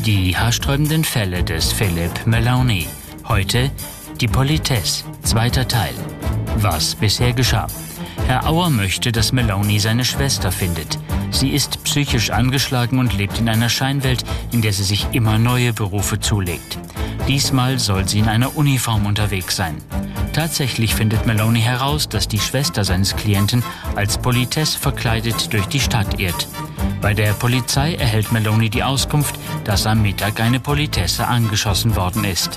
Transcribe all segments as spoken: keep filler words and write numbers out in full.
Die haarsträubenden Fälle des Philippe Maloney. Heute die Politesse, zweiter Teil. Was bisher geschah. Herr Auer möchte, dass Maloney seine Schwester findet. Sie ist psychisch angeschlagen und lebt in einer Scheinwelt, in der sie sich immer neue Berufe zulegt. Diesmal soll sie in einer Uniform unterwegs sein. Tatsächlich findet Maloney heraus, dass die Schwester seines Klienten als Politesse verkleidet durch die Stadt irrt. Bei der Polizei erhält Maloney die Auskunft, dass am Mittag eine Politesse angeschossen worden ist.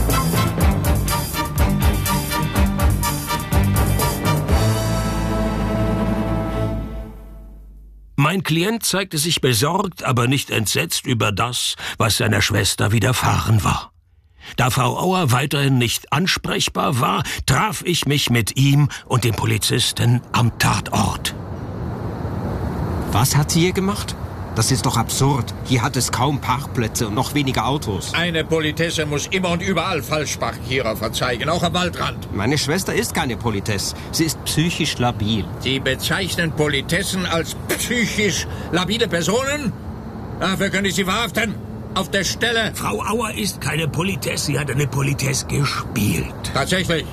Mein Klient zeigte sich besorgt, aber nicht entsetzt über das, was seiner Schwester widerfahren war. Da Frau Auer weiterhin nicht ansprechbar war, traf ich mich mit ihm und dem Polizisten am Tatort. Was hat sie hier gemacht? Das ist doch absurd. Hier hat es kaum Parkplätze und noch weniger Autos. Eine Politesse muss immer und überall Falschparkierer verzeichnen, auch am Waldrand. Meine Schwester ist keine Politesse. Sie ist psychisch labil. Sie bezeichnen Politessen als psychisch labile Personen? Dafür können ich Sie verhaften. Auf der Stelle. Frau Auer ist keine Politesse, sie hat eine Politesse gespielt. Tatsächlich?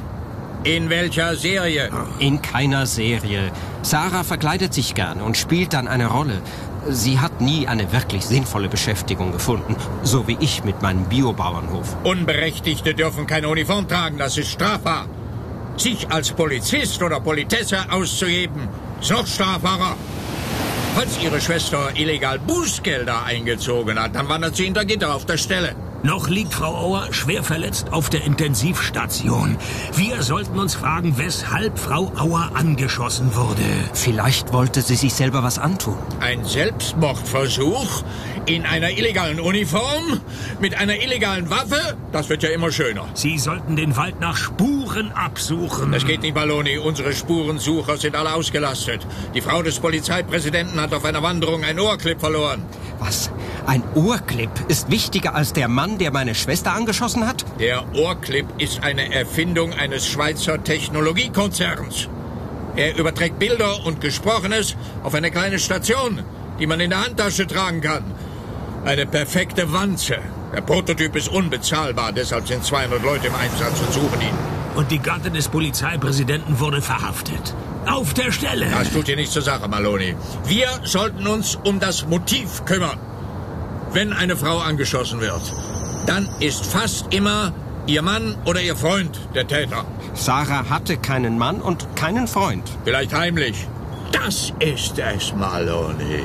In welcher Serie? In keiner Serie. Sarah verkleidet sich gern und spielt dann eine Rolle. Sie hat nie eine wirklich sinnvolle Beschäftigung gefunden, so wie ich mit meinem Biobauernhof. Unberechtigte dürfen keine Uniform tragen, das ist strafbar. Sich als Polizist oder Politesse auszugeben, ist noch strafbarer. Falls Ihre Schwester illegal Bußgelder eingezogen hat, dann wandert sie hinter Gitter auf der Stelle. Noch liegt Frau Auer schwer verletzt auf der Intensivstation. Wir sollten uns fragen, weshalb Frau Auer angeschossen wurde. Vielleicht wollte sie sich selber was antun. Ein Selbstmordversuch in einer illegalen Uniform mit einer illegalen Waffe? Das wird ja immer schöner. Sie sollten den Wald nach Spuren absuchen. Das geht nicht, Maloney. Unsere Spurensucher sind alle ausgelastet. Die Frau des Polizeipräsidenten hat auf einer Wanderung ein Ohrclip verloren. Was? Ein Ohrclip ist wichtiger als der Mann, der meine Schwester angeschossen hat? Der Ohrclip ist eine Erfindung eines Schweizer Technologiekonzerns. Er überträgt Bilder und Gesprochenes auf eine kleine Station, die man in der Handtasche tragen kann. Eine perfekte Wanze. Der Prototyp ist unbezahlbar, deshalb sind zweihundert Leute im Einsatz und suchen ihn. Und die Gattin des Polizeipräsidenten wurde verhaftet. Auf der Stelle. Das tut dir nichts zur Sache, Maloney. Wir sollten uns um das Motiv kümmern. Wenn eine Frau angeschossen wird, dann ist fast immer ihr Mann oder ihr Freund der Täter. Sarah hatte keinen Mann und keinen Freund. Vielleicht heimlich. Das ist es, Maloney.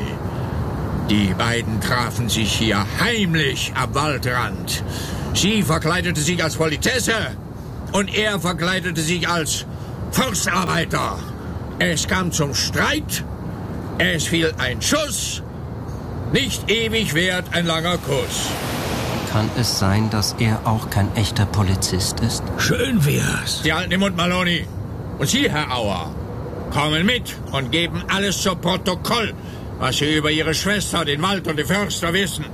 Die beiden trafen sich hier heimlich am Waldrand. Sie verkleidete sich als Politesse und er verkleidete sich als Forstarbeiter. Es kam zum Streit, es fiel ein Schuss, nicht ewig währt ein langer Kuss. Kann es sein, dass er auch kein echter Polizist ist? Schön wär's. Sie halten den Mund, Maloney. Und Sie, Herr Auer, kommen mit und geben alles zu Protokoll, was Sie über Ihre Schwester, den Wald und die Förster wissen.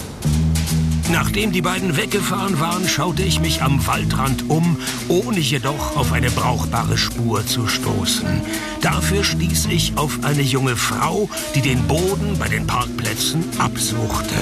Nachdem die beiden weggefahren waren, schaute ich mich am Waldrand um, ohne jedoch auf eine brauchbare Spur zu stoßen. Dafür stieß ich auf eine junge Frau, die den Boden bei den Parkplätzen absuchte.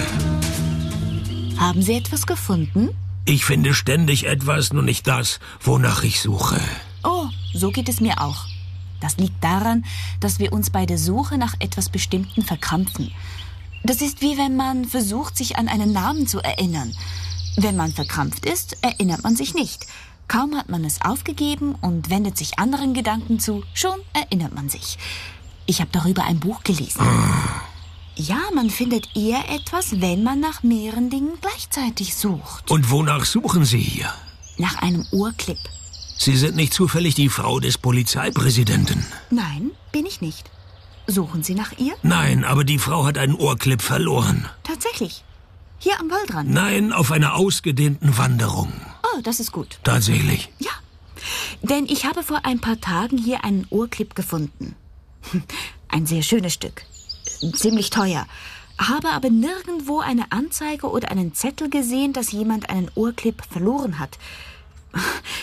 Haben Sie etwas gefunden? Ich finde ständig etwas, nur nicht das, wonach ich suche. Oh, so geht es mir auch. Das liegt daran, dass wir uns bei der Suche nach etwas Bestimmten verkrampfen. Das ist wie wenn man versucht, sich an einen Namen zu erinnern. Wenn man verkrampft ist, erinnert man sich nicht. Kaum hat man es aufgegeben und wendet sich anderen Gedanken zu, schon erinnert man sich. Ich habe darüber ein Buch gelesen. Ja, man findet eher etwas, wenn man nach mehreren Dingen gleichzeitig sucht. Und wonach suchen Sie hier? Nach einem Ohrclip. Sie sind nicht zufällig die Frau des Polizeipräsidenten? Nein, bin ich nicht. Suchen Sie nach ihr? Nein, aber die Frau hat einen Ohrclip verloren. Tatsächlich? Hier am Waldrand? Nein, auf einer ausgedehnten Wanderung. Oh, das ist gut. Tatsächlich? Ja, denn ich habe vor ein paar Tagen hier einen Ohrclip gefunden. Ein sehr schönes Stück. Ziemlich teuer. Habe aber nirgendwo eine Anzeige oder einen Zettel gesehen, dass jemand einen Ohrclip verloren hat.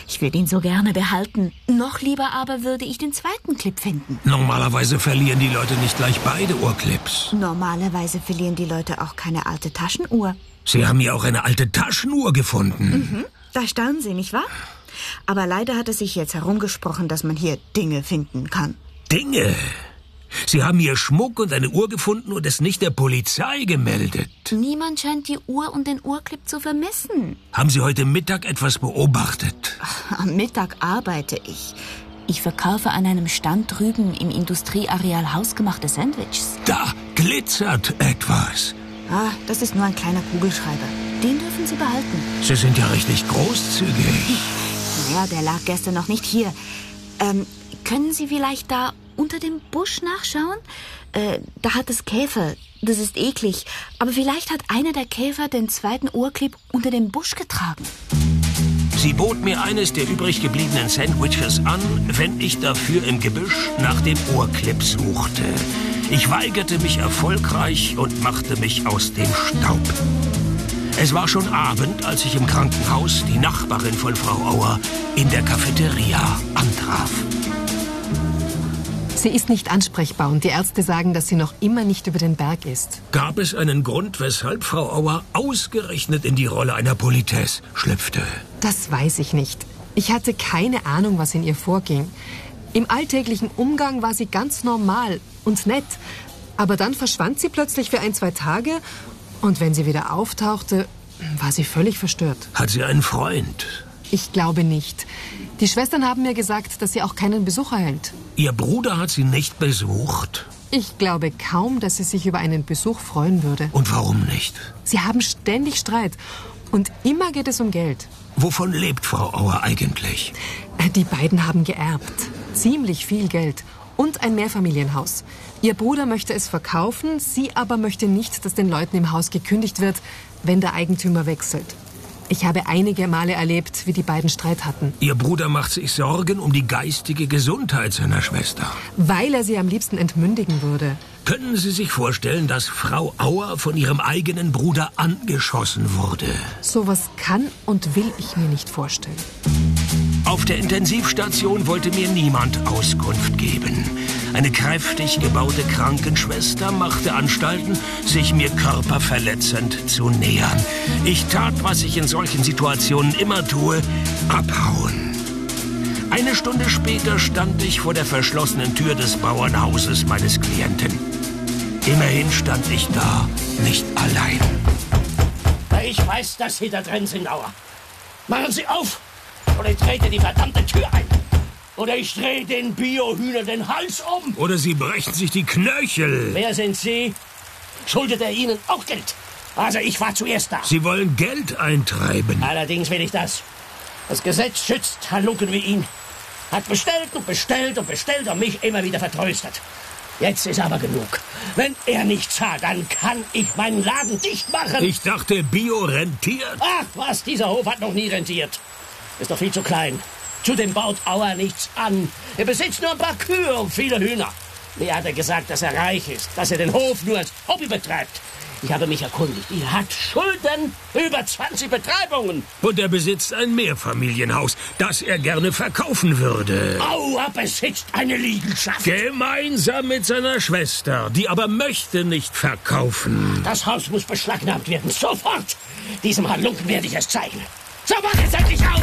Ich würde ihn so gerne behalten. Noch lieber aber würde ich den zweiten Clip finden. Normalerweise verlieren die Leute nicht gleich beide Ohrclips. Normalerweise verlieren die Leute auch keine alte Taschenuhr. Sie haben ja auch eine alte Taschenuhr gefunden. Mhm, da staunen Sie, nicht wahr? Aber leider hat es sich jetzt herumgesprochen, dass man hier Dinge finden kann. Dinge? Sie haben hier Schmuck und eine Uhr gefunden und es nicht der Polizei gemeldet. Niemand scheint die Uhr und den Uhrclip zu vermissen. Haben Sie heute Mittag etwas beobachtet? Ach, am Mittag arbeite ich. Ich verkaufe an einem Stand drüben im Industrieareal hausgemachte Sandwiches. Da glitzert etwas. Ah, das ist nur ein kleiner Kugelschreiber. Den dürfen Sie behalten. Sie sind ja richtig großzügig. Naja, der lag gestern noch nicht hier. Ähm, können Sie vielleicht da unter dem Busch nachschauen? Äh, da hat es Käfer. Das ist eklig. Aber vielleicht hat einer der Käfer den zweiten Ohrclip unter dem Busch getragen. Sie bot mir eines der übrig gebliebenen Sandwiches an, wenn ich dafür im Gebüsch nach dem Ohrclip suchte. Ich weigerte mich erfolgreich und machte mich aus dem Staub. Es war schon Abend, als ich im Krankenhaus die Nachbarin von Frau Auer in der Cafeteria antraf. Sie ist nicht ansprechbar und die Ärzte sagen, dass sie noch immer nicht über den Berg ist. Gab es einen Grund, weshalb Frau Auer ausgerechnet in die Rolle einer Politesse schlüpfte? Das weiß ich nicht. Ich hatte keine Ahnung, was in ihr vorging. Im alltäglichen Umgang war sie ganz normal und nett. Aber dann verschwand sie plötzlich für ein, zwei Tage und wenn sie wieder auftauchte, war sie völlig verstört. Hat sie einen Freund? Ich glaube nicht. Die Schwestern haben mir gesagt, dass sie auch keinen Besuch erhält. Ihr Bruder hat sie nicht besucht? Ich glaube kaum, dass sie sich über einen Besuch freuen würde. Und warum nicht? Sie haben ständig Streit. Und immer geht es um Geld. Wovon lebt Frau Auer eigentlich? Die beiden haben geerbt. Ziemlich viel Geld. Und ein Mehrfamilienhaus. Ihr Bruder möchte es verkaufen, sie aber möchte nicht, dass den Leuten im Haus gekündigt wird, wenn der Eigentümer wechselt. Ich habe einige Male erlebt, wie die beiden Streit hatten. Ihr Bruder macht sich Sorgen um die geistige Gesundheit seiner Schwester. Weil er sie am liebsten entmündigen würde. Können Sie sich vorstellen, dass Frau Auer von ihrem eigenen Bruder angeschossen wurde? Sowas kann und will ich mir nicht vorstellen. Auf der Intensivstation wollte mir niemand Auskunft geben. Eine kräftig gebaute Krankenschwester machte Anstalten, sich mir körperverletzend zu nähern. Ich tat, was ich in solchen Situationen immer tue, abhauen. Eine Stunde später stand ich vor der verschlossenen Tür des Bauernhauses meines Klienten. Immerhin stand ich da nicht allein. Ich weiß, dass Sie da drin sind, Auer. Machen Sie auf, oder ich trete die verdammte Tür ein. Oder ich drehe den Biohühner den Hals um. Oder Sie brechen sich die Knöchel. Wer sind Sie? Schuldet er Ihnen auch Geld? Also ich war zuerst da. Sie wollen Geld eintreiben. Allerdings will ich das. Das Gesetz schützt Halunken wie ihn. Hat bestellt und bestellt und bestellt und mich immer wieder vertröstet. Jetzt ist aber genug. Wenn er nicht zahlt, dann kann ich meinen Laden dicht machen. Ich dachte, Bio rentiert. Ach was, dieser Hof hat noch nie rentiert. Ist doch viel zu klein. Zudem baut Auer nichts an. Er besitzt nur ein paar Kühe und viele Hühner. Mir hat er gesagt, dass er reich ist, dass er den Hof nur als Hobby betreibt. Ich habe mich erkundigt. Er hat Schulden, über zwanzig Betreibungen. Und er besitzt ein Mehrfamilienhaus, das er gerne verkaufen würde. Auer besitzt eine Liegenschaft. Gemeinsam mit seiner Schwester, die aber möchte nicht verkaufen. Das Haus muss beschlagnahmt werden, sofort. Diesem Halunken werde ich es zeigen. So, mach jetzt endlich auf!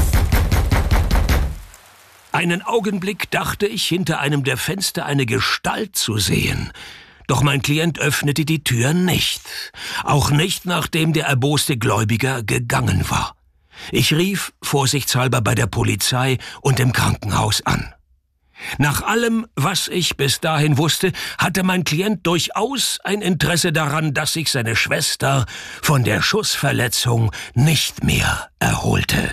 Einen Augenblick dachte ich, hinter einem der Fenster eine Gestalt zu sehen. Doch mein Klient öffnete die Tür nicht. Auch nicht, nachdem der erboste Gläubiger gegangen war. Ich rief vorsichtshalber bei der Polizei und im Krankenhaus an. Nach allem, was ich bis dahin wusste, hatte mein Klient durchaus ein Interesse daran, dass sich seine Schwester von der Schussverletzung nicht mehr erholte.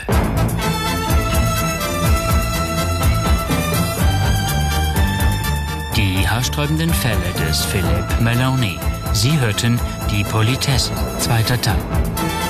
Die haarsträubenden Fälle des Philippe Meloni. Sie hörten Die Politesse, zweiter Teil.